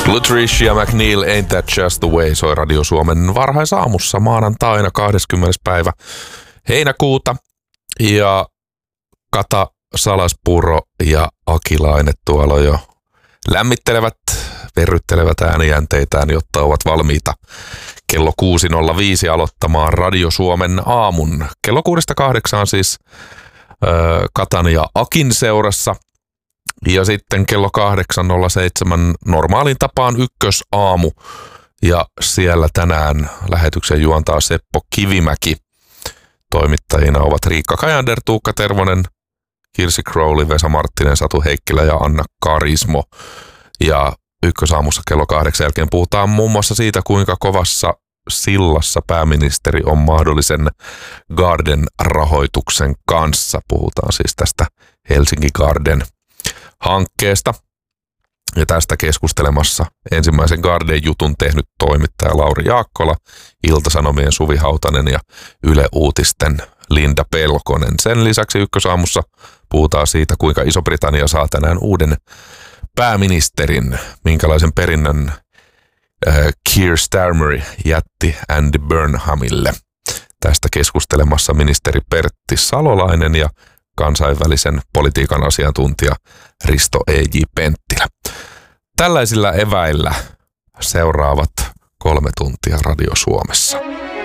Latricia McNeil, Ain't That Just the Way, soi Radio Suomen varhaisaamussa maanantaina 20. päivä heinäkuuta. Ja Kata Salaspuro ja Akilainen tuolla jo lämmittelevät, verryttelevät äänijänteitään, jotta ovat valmiita kello 6.05 aloittamaan Radio Suomen aamun. Kello 6-8 siis Katan ja Akin seurassa. Ja sitten kello 8.07 normaaliin tapaan ykkösaamu. Ja siellä tänään lähetyksen juontaa Seppo Kivimäki. Toimittajina ovat Riikka Kajander, Tuukka Tervonen, Kirsi Crowley, Vesa Marttinen, Satu Heikkilä ja Anna Karismo. Ja ykkösaamussa kello 8 jälkeen puhutaan muun muassa siitä, kuinka kovassa sillassa pääministeri on mahdollisen Garden-rahoituksen kanssa. Puhutaan siis tästä Helsinki Garden-hankkeesta. Ja tästä keskustelemassa ensimmäisen Garden-jutun tehnyt toimittaja Lauri Jaakkola, Ilta-Sanomien Suvi Hautanen ja Yle Uutisten Linda Pelkonen. Sen lisäksi ykkösaamussa puhutaan siitä, kuinka Iso-Britannia saa tänään uuden pääministerin, minkälaisen perinnön Keir Starmer jätti Andy Burnhamille. Tästä keskustelemassa ministeri Pertti Salolainen ja kansainvälisen politiikan asiantuntija Risto E.J. Penttilä. Tällaisilla eväillä seuraavat 3 tuntia Radio Suomessa.